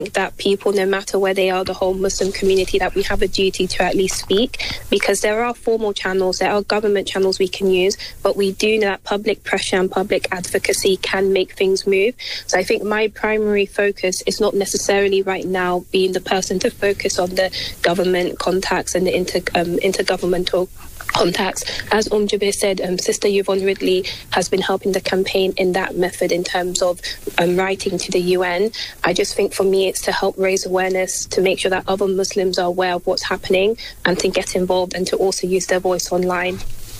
that people, no matter where they are, the whole Muslim community, that we have a duty to at least speak, because there are formal channels, there are government channels we can use, but we do know that public pressure and public advocacy can make things move. So I think my primary focus is not necessarily right now being the person to focus on the government contacts and the intergovernmental contacts. As Jabir said, Sister Yvonne Ridley has been helping the campaign in that method in terms of writing to the UN. I just think for me it's to help raise awareness, to make sure that other Muslims are aware of what's happening and to get involved and to also use their voice online.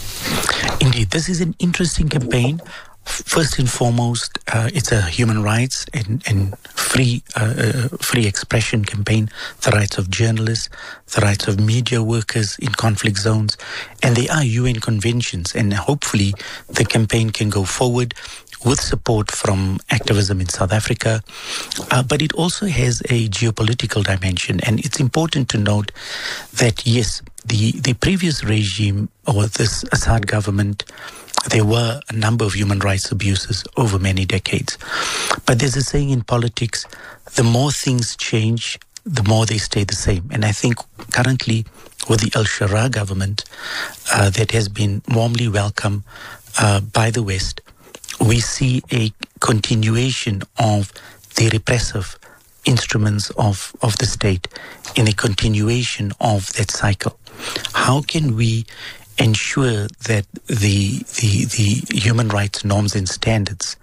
Indeed, this is an interesting campaign. First and foremost, it's a human rights and free expression campaign, the rights of journalists, the rights of media workers in conflict zones, and there are UN conventions, and hopefully the campaign can go forward with support from activism in South Africa. But it also has a geopolitical dimension, and it's important to note that, yes, the previous regime, or this Assad government, there were a number of human rights abuses over many decades. But there's a saying in politics, the more things change, the more they stay the same. And I think currently with the Al-Sharaa government that has been warmly welcomed by the West, we see a continuation of the repressive instruments of the state in a continuation of that cycle. How can we ensure that the human rights norms and standards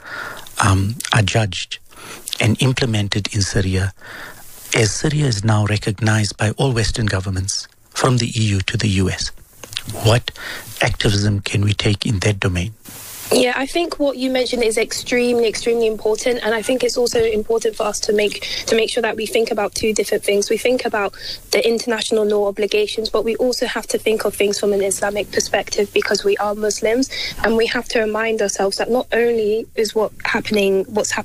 are judged and implemented in Syria, as Syria is now recognized by all Western governments, from the EU to the US? What activism can we take in that domain? Yeah, I think what you mentioned is extremely important, and I think it's also important for us to make sure that we think about two different things. We think about the international law obligations, but we also have to think of things from an Islamic perspective, because we are Muslims, and we have to remind ourselves that not only is what's happening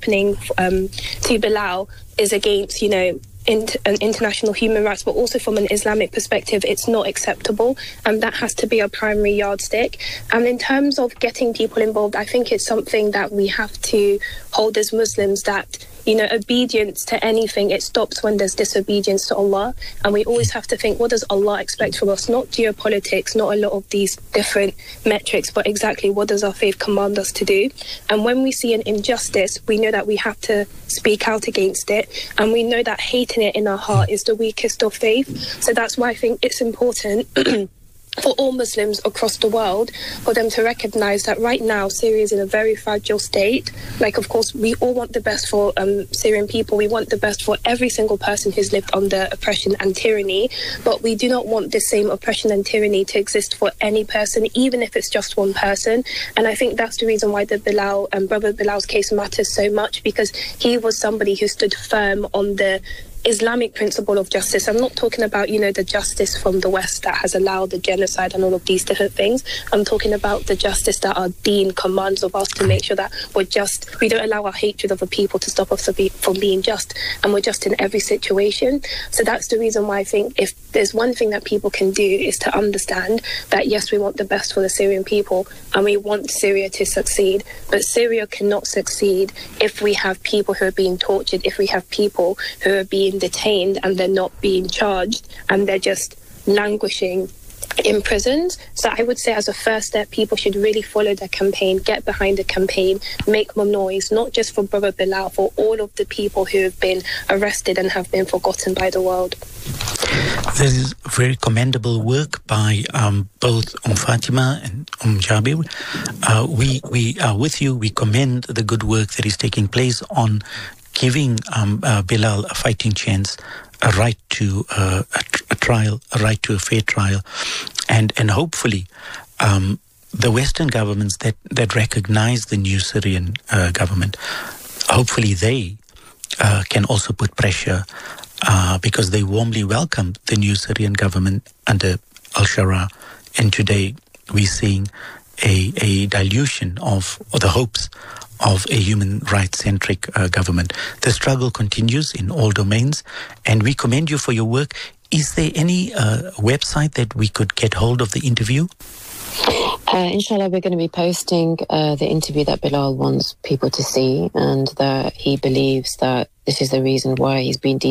to Bilal is against, international human rights, but also from an Islamic perspective, it's not acceptable, and that has to be our primary yardstick. And in terms of getting people involved, I think it's something that we have to hold as Muslims, that obedience to anything, it stops when there's disobedience to Allah. And we always have to think, what does Allah expect from us? Not geopolitics, not a lot of these different metrics, but exactly what does our faith command us to do? And when we see an injustice, we know that we have to speak out against it. And we know that hating it in our heart is the weakest of faith. So that's why I think it's important for all Muslims across the world, for them to recognise that right now Syria is in a very fragile state. Like, of course, we all want the best for Syrian people. We want the best for every single person who's lived under oppression and tyranny. But we do not want the same oppression and tyranny to exist for any person, even if it's just one person. And I think that's the reason why the Bilal and Brother Bilal's case matters so much, because he was somebody who stood firm on the Islamic principle of justice. I'm not talking about, the justice from the West that has allowed the genocide and all of these different things. I'm talking about the justice that our Deen commands of us, to make sure that we're just, we don't allow our hatred of a people to stop us from being just, and we're just in every situation. So that's the reason why I think if there's one thing that people can do is to understand that, yes, we want the best for the Syrian people and we want Syria to succeed, but Syria cannot succeed if we have people who are being tortured, if we have people who are being detained and they're not being charged and they're just languishing in prisons. So I would say, as a first step, people should really follow the campaign, get behind the campaign, make more noise, not just for Brother Bilal, for all of the people who have been arrested and have been forgotten by the world. This is very commendable work by both Fatima and Jabir. We are with you. We commend the good work that is taking place on giving Bilal a fighting chance, a right to a trial, a right to a fair trial, and hopefully the Western governments that recognize the new Syrian government, hopefully they can also put pressure, because they warmly welcomed the new Syrian government under Al-Sharaa, and today we're seeing a dilution of the hopes of a human rights-centric government. The struggle continues in all domains, and we commend you for your work. Is there any website that we could get hold of the interview? Inshallah, we're going to be posting the interview that Bilal wants people to see, and that he believes that this is the reason why he's been